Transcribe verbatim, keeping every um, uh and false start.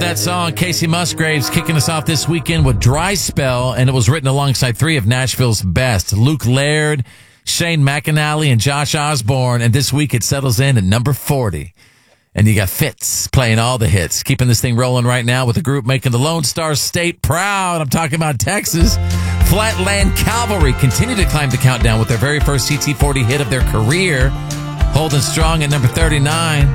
That song, Casey Musgraves, kicking us off this weekend with Dry Spell, and it was written alongside three of Nashville's best, Luke Laird, Shane McAnally, and Josh Osborne, and this week it settles in at number forty. And you got Fitz playing all the hits, keeping this thing rolling right now with the group making the Lone Star State proud. I'm talking about Texas. Flatland Cavalry continue to climb the countdown with their very first C T forty hit of their career, holding strong at number thirty-nine.